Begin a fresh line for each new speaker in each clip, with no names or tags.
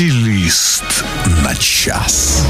Стилист на час.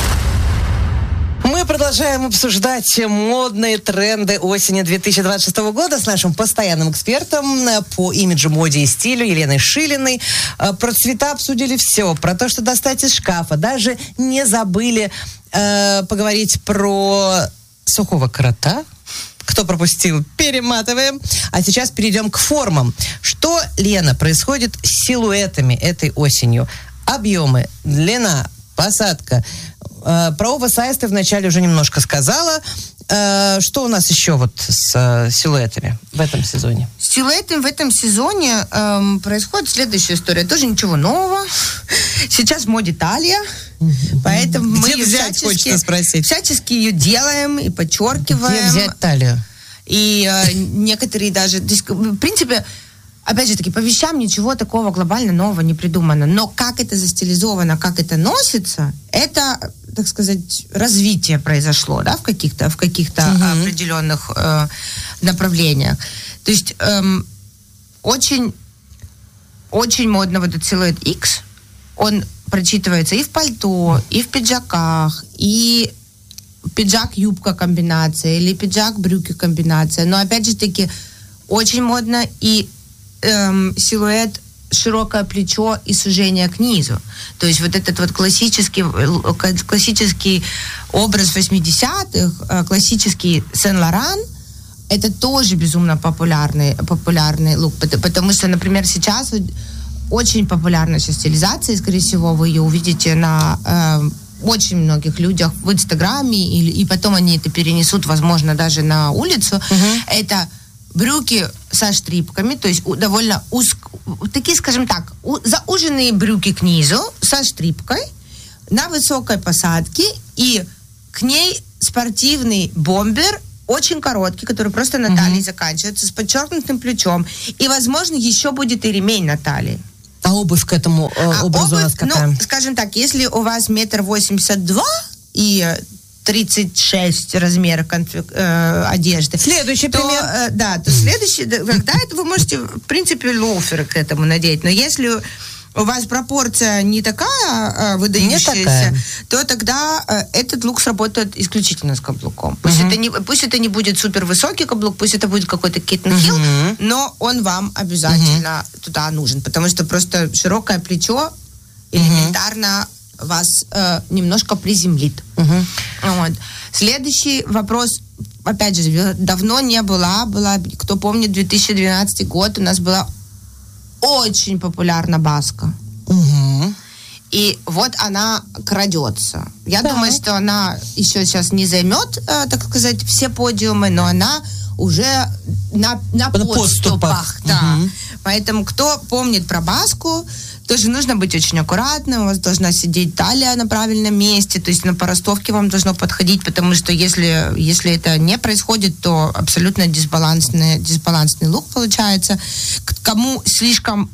Мы продолжаем обсуждать модные тренды осени 2026 года с нашим постоянным экспертом по имиджу, моде и стилю Еленой Шилиной. Про цвета обсудили все, про то, что достать из шкафа. Даже не забыли поговорить про сухого крота. Кто пропустил, перематываем. А сейчас перейдем к формам. Что, Лена, происходит с силуэтами этой осенью? Объемы, длина, посадка. Про оверсайз ты вначале уже немножко сказала. Что у нас еще вот с силуэтами в этом сезоне?
С силуэтами в этом сезоне происходит следующая история. Тоже ничего нового. Сейчас в моде талия. Поэтому
где
мы
взять, хочется спросить.
Всячески ее делаем и подчеркиваем.
Где взять талию?
И некоторые даже... В принципе, опять же таки, по вещам ничего такого глобально нового не придумано. Но как это застилизовано, как это носится, это, так сказать, развитие произошло, да, в каких-то определенных направлениях. То есть очень, очень модно вот этот силуэт X. Он прочитывается и в пальто, и в пиджаках, и пиджак-юбка комбинация, или пиджак-брюки комбинация. Но опять же таки, очень модно и силуэт широкое плечо и сужение к низу. То есть вот этот вот классический образ 80-х, классический Сен-Лоран, это тоже безумно популярный лук. Потому что, например, сейчас очень популярна сейчас стилизация, и, скорее всего, вы ее увидите на очень многих людях в Инстаграме, и потом они это перенесут, возможно, даже на улицу. Это брюки со штрипками, то есть довольно такие, скажем так, зауженные брюки к низу со штрипкой на высокой посадке, и к ней спортивный бомбер, очень короткий, который просто на талии заканчивается, с подчеркнутым плечом. И, возможно, еще будет и ремень на талии.
А обувь к этому образу у нас какая?
Ну, скажем так, если у вас 1,82 м и 36 размеров одежды.
Следующий пример.
То следующий, тогда это вы можете, в принципе, лоуферы к этому надеть. Но если у вас пропорция не такая выдающаяся, то тогда этот лук сработает исключительно с каблуком. Пусть это не будет супер высокий каблук, пусть это будет какой-то Kitten Hill, но он вам обязательно туда нужен, потому что просто широкое плечо элементарно вас немножко приземлит. Вот. Следующий вопрос, опять же, давно не была, кто помнит, 2012 год у нас была очень популярна баска. И вот она крадется. Я думаю, что она еще сейчас не займет, так сказать, все подиумы, но она уже на подступах. Да. Поэтому кто помнит про баску, тоже нужно быть очень аккуратным, у вас должна сидеть талия на правильном месте, то есть на поростовке вам должно подходить, потому что если это не происходит, то абсолютно дисбалансный лук получается. Кому слишком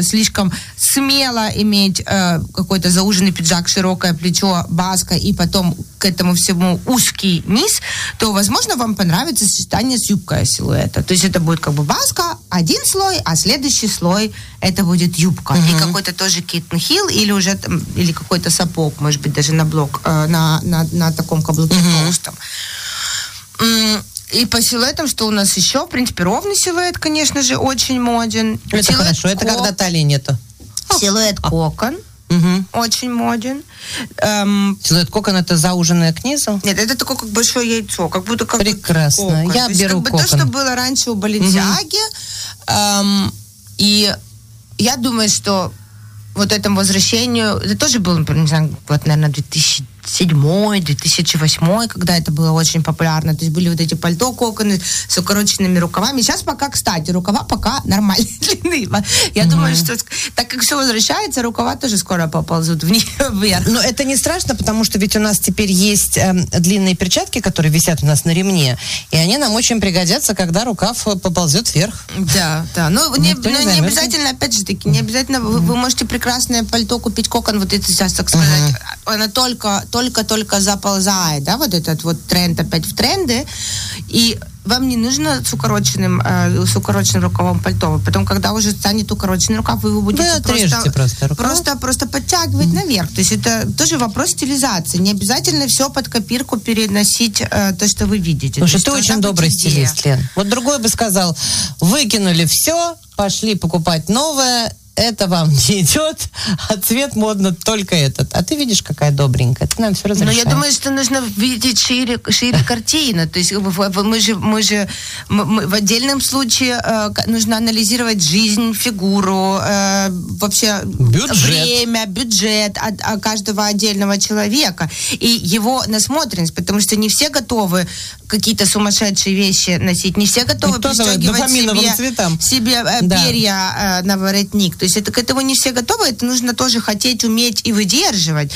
смело иметь какой-то зауженный пиджак, широкое плечо, баска и потом к этому всему узкий низ, то, возможно, вам понравится сочетание с юбкой силуэта. То есть это будет как бы баска, один слой, а следующий слой это будет юбка. И какой-то тоже Kitten Hill или какой-то сапог, может быть, даже на блок, на таком каблуке толстом. И по силуэтам, что у нас еще? В принципе, ровный силуэт, конечно же, очень моден.
Это силуэт хорошо, это когда талии нету.
Силуэт кокон очень моден.
Силуэт кокон — это зауженное к низу?
Нет, это такое, как большое яйцо. Как будто как
прекрасно.
Кокон.
Я беру
как бы
кокон.
То, что было раньше у Баленсиаги. И я думаю, что вот этому возвращению, это тоже было, не знаю, вот, наверное, 2007-2008, когда это было очень популярно. То есть были вот эти пальто, коконы с укороченными рукавами. Сейчас пока, кстати, рукава пока нормальной длины. Я думаю, что так как все возвращается, рукава тоже скоро поползут вверх.
Но это не страшно, потому что ведь у нас теперь есть длинные перчатки, которые висят у нас на ремне, и они нам очень пригодятся, когда рукав поползет вверх.
Да. Но не обязательно, опять же таки, не обязательно, вы можете прекрасное пальто купить, кокон, вот это сейчас, так сказать, она только заползает, да, вот этот вот тренд опять в тренды, и вам не нужно с укороченным рукавом пальто. Потом, когда уже станет укороченный рукав, вы его будете просто подтягивать наверх. То есть это тоже вопрос стилизации. Не обязательно все под копирку переносить то, что вы видите.
Слушай, ты очень добрый стилист, Лен. Вот другой бы сказал, выкинули все, пошли покупать новое, это вам не идет, а цвет модно только этот. А ты видишь, какая добренькая. Ты нам все разрешаешь.
Но я думаю, что нужно видеть шире картину. То есть мы же в отдельном случае нужно анализировать жизнь, фигуру, вообще время, бюджет каждого отдельного человека и его насмотренность, потому что не все готовы какие-то сумасшедшие вещи носить, не все готовы пристегивать себе перья на воротник. То есть это к этому не все готовы, это нужно тоже хотеть, уметь и выдерживать.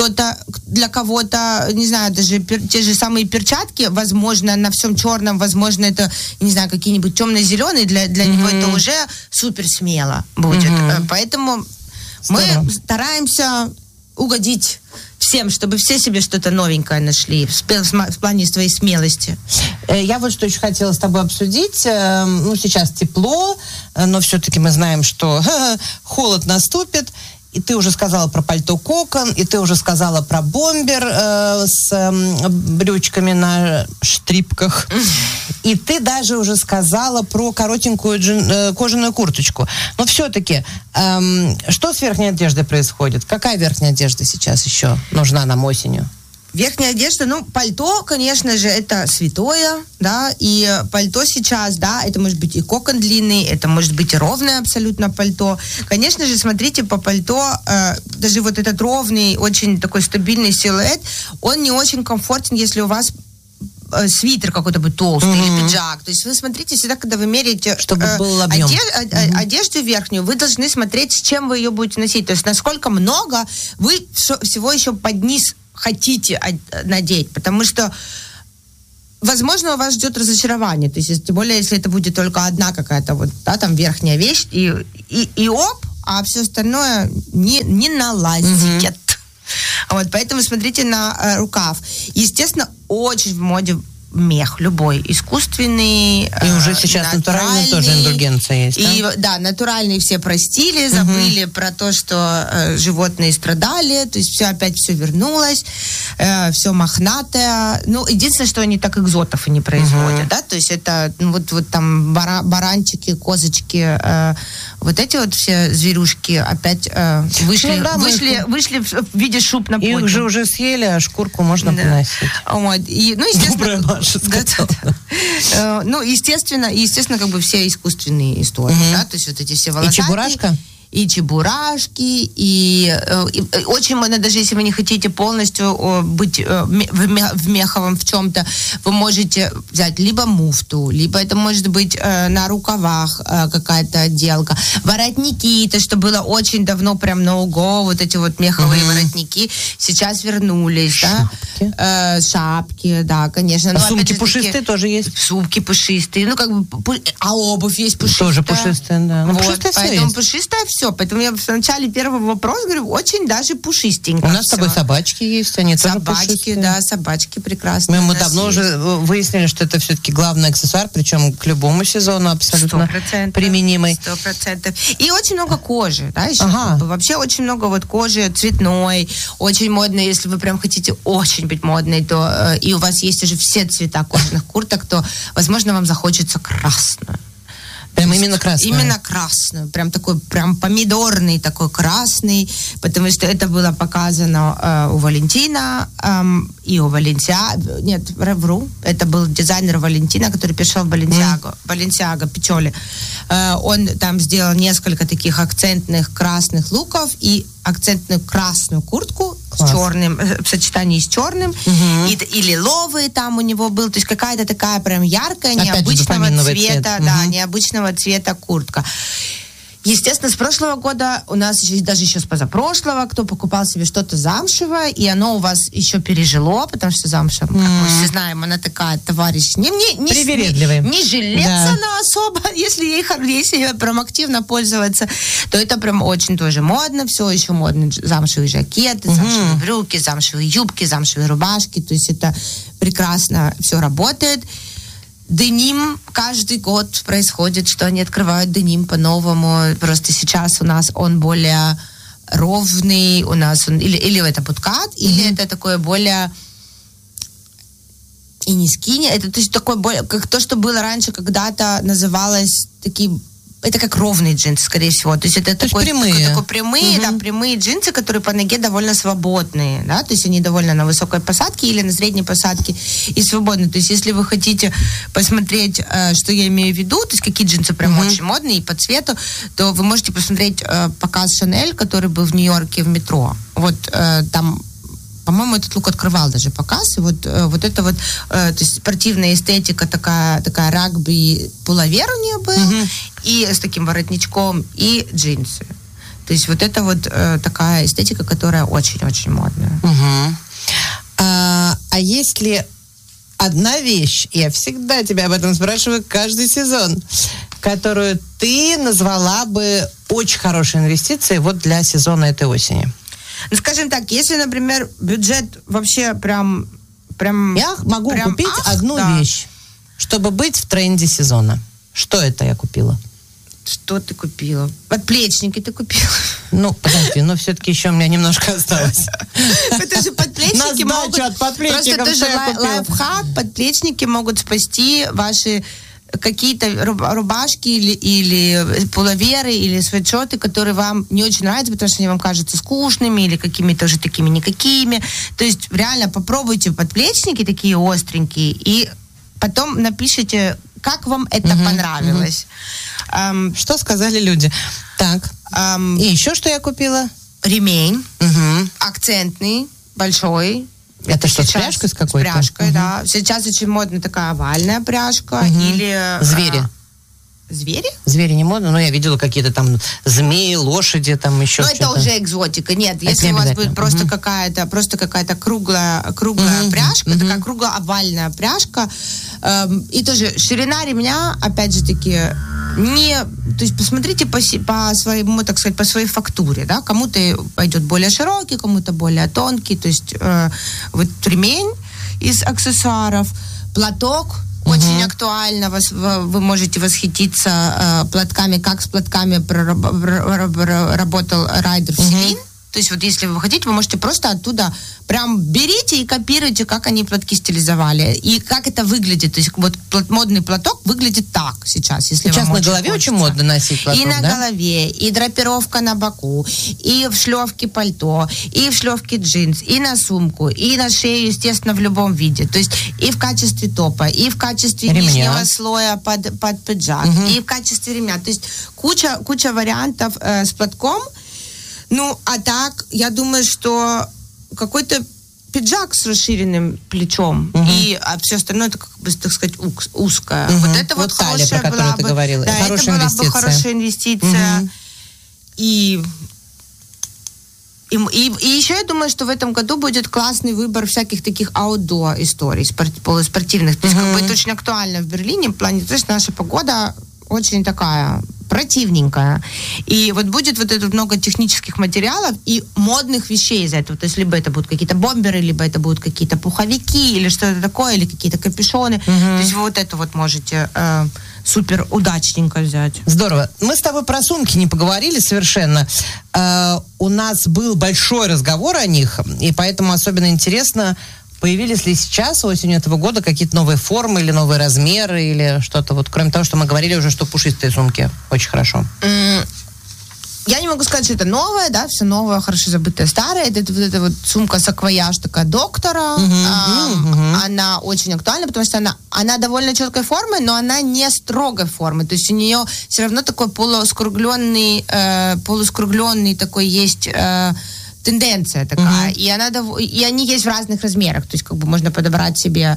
Для кого-то, не знаю, даже те же самые перчатки, возможно, на всем черном, возможно, это, не знаю, какие-нибудь темно-зеленые, для него это уже супер смело будет. Поэтому мы стараемся угодить всем, чтобы все себе что-то новенькое нашли в плане своей смелости.
Я вот что еще хотела с тобой обсудить. Сейчас тепло, но все-таки мы знаем, что холод наступит. И ты уже сказала про пальто кокон, и ты уже сказала про бомбер с брючками на штрипках. И ты даже уже сказала про коротенькую кожаную курточку. Но все-таки, что с верхней одеждой происходит? Какая верхняя одежда сейчас еще нужна нам осенью?
Верхняя одежда, пальто, конечно же, это святое, да, и пальто сейчас, да, это может быть и кокон длинный, это может быть и ровное абсолютно пальто. Конечно же, смотрите, по пальто, даже вот этот ровный, очень такой стабильный силуэт, он не очень комфортен, если у вас свитер какой-то будет толстый или пиджак. То есть вы смотрите всегда, когда вы меряете одежду верхнюю, вы должны смотреть, с чем вы ее будете носить. То есть насколько много вы всего еще под низ хотите надеть, потому что, возможно, у вас ждет разочарование, то есть, тем более, если это будет только одна какая-то вот, да, там, верхняя вещь, и а все остальное не налазит. Вот, поэтому смотрите на рукав. Естественно, очень в моде мех любой, искусственный,
и уже сейчас натуральный тоже индульгенция есть,
и, да, натуральные все простили, забыли про то, что животные страдали, то есть все вернулось, все мохнатое. Единственное, что они так экзотов и не производят, да, то есть это вот там баранчики, козочки, вот эти вот все зверюшки опять вышли в виде шуб на подиум.
Их же уже съели, а шкурку можно поносить.
Вот. И, естественно, естественно, как бы все искусственные истории, да, то есть вот эти все волосатые. И чебурашки, и очень можно, даже если вы не хотите полностью быть в меховом в чем-то, вы можете взять либо муфту, либо это может быть на рукавах какая-то отделка. Воротники, то, что было очень давно прям no-go, вот эти вот меховые воротники, сейчас вернулись,
шапки.
Да? Шапки, да, конечно.
А сумки пушистые тоже есть?
Сумки пушистые, а обувь есть пушистая.
Тоже пушистая, да.
Поэтому пушистая все. Поэтому я в начале первого вопроса говорю, очень даже пушистенько.
У нас с тобой собачки есть, они тоже
пушистые. Да, собачки прекрасные.
Мы давно уже выяснили, что это все-таки главный аксессуар, причем к любому сезону абсолютно 100%, применимый.
100%. И очень много кожи, да, еще. Вообще очень много вот кожи цветной, очень модной. Если вы прям хотите очень быть модной, то и у вас есть уже все цвета кожаных курток, то, возможно, вам захочется красную.
Прям именно красную?
Именно красную. Прям такой, прям помидорный такой красный, потому что это было показано у Валентина и у Валенсиаго. Нет, вру. Это был дизайнер Валентина, который пришел в Баленсиаго Пичоли. Он там сделал несколько таких акцентных красных луков и акцентную красную куртку с черным, в сочетании с черным, и лиловый там у него был, то есть какая-то такая прям яркая, необычного цвета, да, необычного цвета куртка. Естественно, с прошлого года у нас даже еще с позапрошлого, кто покупал себе что-то замшевое, и оно у вас еще пережило, потому что замша, как мы все знаем, она такая, товарищ,
привередливый.
Не жилец она особо, если ей прям активно пользоваться, то это прям очень тоже модно, все еще модно, замшевые жакеты, замшевые брюки, замшевые юбки, замшевые рубашки, то есть это прекрасно все работает. Деним каждый год происходит, что они открывают деним по-новому. Просто сейчас у нас он более ровный, у нас он или это подкат, или это такое более и не скини, это то есть такое более, как то, что было раньше, когда-то называлось такие. Это как ровные джинсы, скорее всего. То есть это такой прямые, да, прямые джинсы, которые по ноге довольно свободные, да, то есть они довольно на высокой посадке или на средней посадке и свободные. То есть если вы хотите посмотреть, что я имею в виду, то есть какие джинсы прям очень модные и по цвету, то вы можете посмотреть показ Шанель, который был в Нью-Йорке в метро. Вот там, по-моему, этот лук открывал даже показ. И вот это вот, то есть спортивная эстетика, такая рагби, пуловер у нее был, и с таким воротничком, и джинсы. То есть вот это вот такая эстетика, которая очень-очень модная.
А есть ли одна вещь, я всегда тебя об этом спрашиваю каждый сезон, которую ты назвала бы очень хорошей инвестицией вот для сезона этой осени?
Ну, скажем так, если, например, бюджет вообще прям
я могу купить одну вещь, чтобы быть в тренде сезона. Что это я купила?
Что ты купила? Подплечники ты купила?
Ну, подожди, но все-таки еще у меня немножко осталось.
Это же подплечники могут... Просто тоже лайфхак. Подплечники могут спасти ваши какие-то рубашки или пуловеры, или свитшоты, которые вам не очень нравятся, потому что они вам кажутся скучными или какими-то уже такими никакими. То есть реально попробуйте подплечники такие остренькие и потом напишите, как вам это понравилось.
Что сказали люди? Так. И еще что я купила?
Ремень. Акцентный, большой.
Это что, с пряжкой с какой-то?
С пряжкой, да. Сейчас очень модна такая овальная пряжка. Или...
Звери.
Звери?
Звери не модно, но я видела какие-то там змеи, лошади, там еще
что-то. Но это уже экзотика. Нет, это если у вас будет просто какая-то круглая пряжка, такая кругло-овальная пряжка, и тоже ширина ремня, опять же таки, то есть посмотрите по своему, так сказать, по своей фактуре, да, кому-то пойдет более широкий, кому-то более тонкий, то есть вот ремень из аксессуаров, платок, очень актуально, вы можете восхититься платками, как с платками работал Райдер Селин. То есть вот если вы хотите, вы можете просто оттуда прям берите и копируйте, как они платки стилизовали. И как это выглядит. То есть вот модный платок выглядит так сейчас, если
сейчас
вам
на голове
хочется.
Очень модно носить платок,
и на голове, и драпировка на боку, и в шлёвке пальто, и в шлёвке джинс, и на сумку, и на шею, естественно, в любом виде. То есть и в качестве топа, и в качестве нижнего слоя под пиджак, и в качестве ремня. То есть куча вариантов с платком. Ну, а так, я думаю, что какой-то пиджак с расширенным плечом, а все остальное, это, как бы, так сказать, узкое. Вот это вот
талия,
хорошая
про которую ты говорила.
Да, это была бы хорошая инвестиция. И еще я думаю, что в этом году будет классный выбор всяких таких аутдор историй, полуспортивных. То есть, как бы, это очень актуально в Берлине, в плане, то есть, наша погода очень такая противненькая. И вот будет вот это много технических материалов и модных вещей из этого. То есть либо это будут какие-то бомберы, либо это будут какие-то пуховики, или что-то такое, или какие-то капюшоны. То есть вы вот это вот можете супер удачненько взять.
Здорово. Мы с тобой про сумки не поговорили совершенно. У нас был большой разговор о них, и поэтому особенно интересно, появились ли сейчас, осенью этого года, какие-то новые формы или новые размеры, или что-то вот, кроме того, что мы говорили уже, что пушистые сумки очень хорошо.
Я не могу сказать, что это новое, да, все новое, хорошо забытое старое. Это вот сумка-саквояж такая доктора. Она очень актуальна, потому что она довольно четкой формы, но она не строгой формы. То есть у нее все равно такой полускругленный такой есть... тенденция такая, и они есть в разных размерах, то есть как бы можно подобрать себе,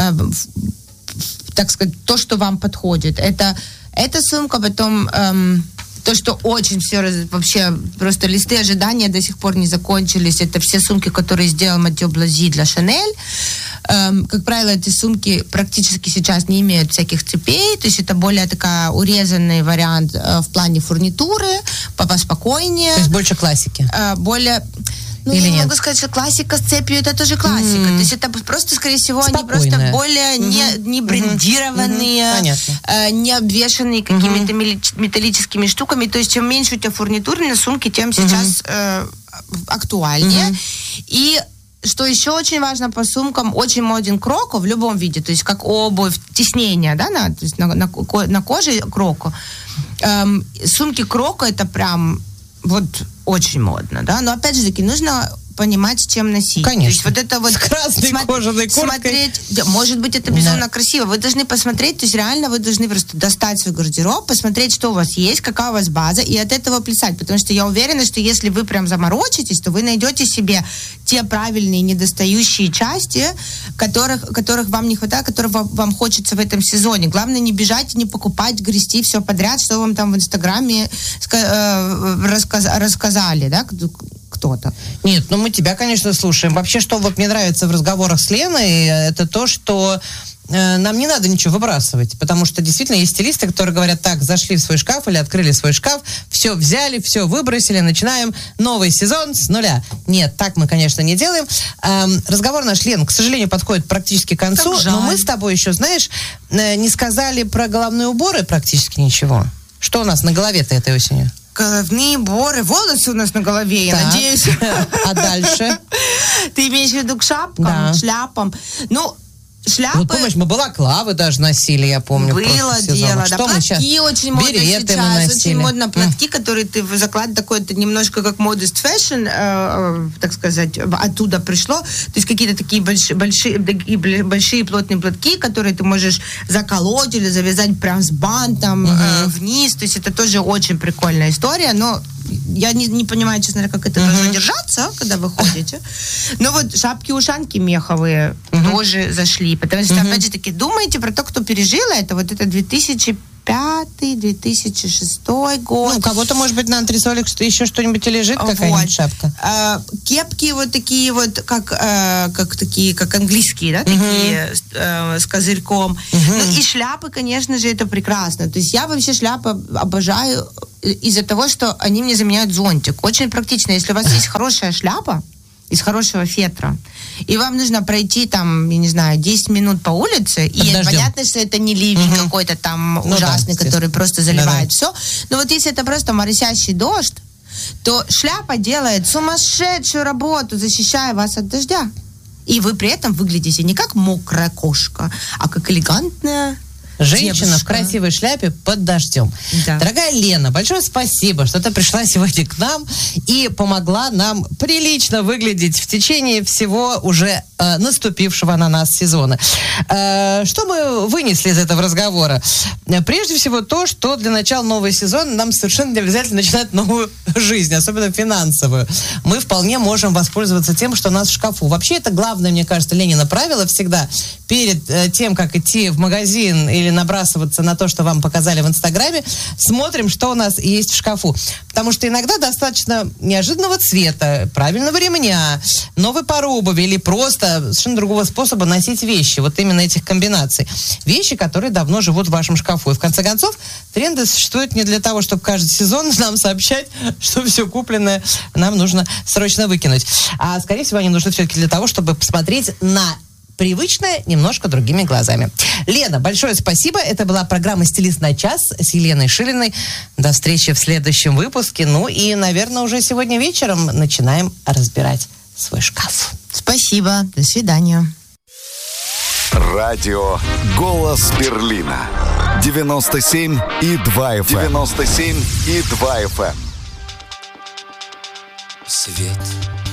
так сказать, то, что вам подходит. Эта сумка, потом то, что очень все вообще просто листы ожидания до сих пор не закончились, это все сумки, которые сделал Матео Блази для Шанель. Как правило, эти сумки практически сейчас не имеют всяких цепей, то есть это более такая урезанный вариант в плане фурнитуры, поспокойнее.
То есть больше классики. Или
я не
нет?
могу сказать, что классика с цепью, это тоже классика. То есть это просто, скорее всего,
Спокойная.
они просто более не брендированные, не обвешанные какими-то металлическими штуками. То есть чем меньше у тебя фурнитуры на сумке, тем сейчас актуальнее. И что еще очень важно по сумкам, очень моден кроко в любом виде, то есть как обувь, тиснение, да, то есть на коже кроко. Сумки кроко это прям вот очень модно, да, но опять же таки нужно понимать, чем носить.
Конечно.
То есть вот это вот...
С красной кожаной курткой.
Смотреть, может быть, это безумно красиво. Вы должны посмотреть, то есть реально вы должны просто достать свой гардероб, посмотреть, что у вас есть, какая у вас база, и от этого плясать. Потому что я уверена, что если вы прям заморочитесь, то вы найдете себе те правильные недостающие части, которых вам не хватает, которых вам хочется в этом сезоне. Главное не бежать, не покупать, грести все подряд, что вам там в Инстаграме рассказали, да, кто-то.
Нет, мы тебя, конечно, слушаем. Вообще, что вот мне нравится в разговорах с Леной, это то, что нам не надо ничего выбрасывать, потому что действительно есть стилисты, которые говорят, так, зашли в свой шкаф или открыли свой шкаф, все взяли, все выбросили, начинаем новый сезон с нуля. Нет, так мы, конечно, не делаем. Разговор наш, Лен, к сожалению, подходит практически к концу, но мы с тобой еще, знаешь, не сказали про головные уборы практически ничего. Что у нас на голове-то этой осенью?
Головные уборы, волосы у нас на голове, я надеюсь.
А дальше?
Ты имеешь в виду к шапкам, шляпам? Ну, шляпы...
Вот помнишь, мы балаклавы даже носили, я помню.
Было дело, да. Платки очень модно сейчас. Очень модно платки, которые ты закладываешь, такой, это немножко как modest fashion, так сказать, оттуда пришло. То есть какие-то такие большие плотные платки, которые ты можешь заколоть или завязать прям с бантом вниз. То есть это тоже очень прикольная история, но я не понимаю, честно говоря, как это должно держаться, когда вы ходите. Но вот шапки-ушанки меховые тоже зашли. Потому что, опять же таки, думайте про то, кто пережил это. Вот это 2005-2006 год.
Ну, у кого-то, может быть, на антресолях еще что-нибудь и лежит, какая-нибудь шапка.
Кепки вот такие вот, как английские, да, такие с козырьком. Ну, и шляпы, конечно же, это прекрасно. То есть я вообще шляпы обожаю из-за того, что они мне заменяют зонтик. Очень практично. Если у вас есть хорошая шляпа из хорошего фетра, и вам нужно пройти там, я не знаю, 10 минут по улице, и понятно, что это не ливень какой-то там ужасный, который просто заливает все. Но вот если это просто моросящий дождь, то шляпа делает сумасшедшую работу, защищая вас от дождя. И вы при этом выглядите не как мокрая кошка, а как элегантная
женщина
девушка
в красивой шляпе под дождем. Да. Дорогая Лена, большое спасибо, что ты пришла сегодня к нам и помогла нам прилично выглядеть в течение всего уже наступившего на нас сезона. Что мы вынесли из этого разговора? Прежде всего то, что для начала нового сезона нам совершенно не обязательно начинать новую жизнь, особенно финансовую. Мы вполне можем воспользоваться тем, что у нас в шкафу. Вообще это главное, мне кажется, Ленина правило всегда перед тем, как идти в магазин или набрасываться на то, что вам показали в Инстаграме, смотрим, что у нас есть в шкафу. Потому что иногда достаточно неожиданного цвета, правильного ремня, новой пары обуви или просто совершенно другого способа носить вещи. Вот именно этих комбинаций. Вещи, которые давно живут в вашем шкафу. И в конце концов, тренды существуют не для того, чтобы каждый сезон нам сообщать, что все купленное нам нужно срочно выкинуть. А скорее всего, они нужны все-таки для того, чтобы посмотреть на привычное немножко другими глазами. Лена, большое спасибо. Это была программа «Стилист на час» с Еленой Шилиной. До встречи в следующем выпуске. Ну и, наверное, уже сегодня вечером начинаем разбирать свой шкаф.
Спасибо. До свидания.
Радио «Голос Берлина». 97,2 FM. 97,2 FM.
Свет